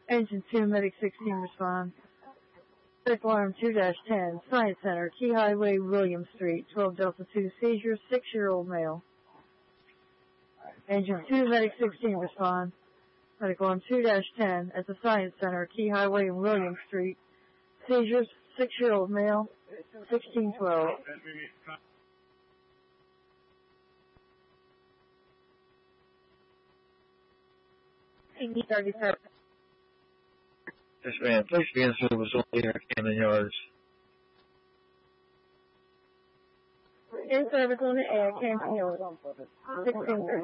Engine 2, Medic 16, respond. Medic Alarm 2-10, Science Center, Key Highway, William Street, 12 Delta 2, seizure, 6-year-old male. Engine 2, Medic 16, respond. Medic Alarm 2-10, at the Science Center, Key Highway, and William Street, seizures, 6-year-old male, 1612. 37. Yes, ma'am. Please be in service only at Camden Yards. In service on the air, Camden Yards. 16